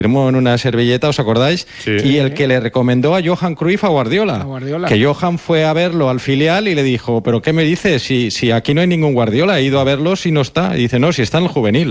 firmó en una servilleta, ¿os acordáis? Sí. Y el que le recomendó a Johan Cruyff a Guardiola. Que Johan fue a verlo al filial y le dijo, ¿pero qué me dices? Si aquí no hay ningún Guardiola, he ido a verlo si no está. Y dice, no, si está en el juvenil.